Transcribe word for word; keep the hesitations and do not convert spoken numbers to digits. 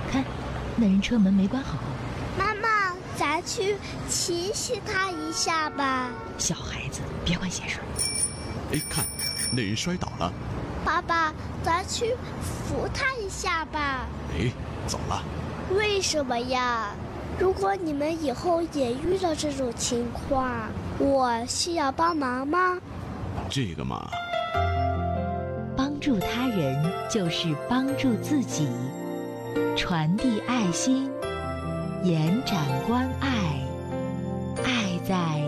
看，那人车门没关好。 妈妈，咱去提醒他一下吧。 小孩子，别管闲事。 哎，看，那人摔倒了。 爸爸，咱去扶他一下吧。 哎，走了。 为什么呀？如果你们以后也遇到这种情况，我需要帮忙吗？ 这个嘛， 帮助他人就是帮助自己，传递爱心，延展关爱，爱在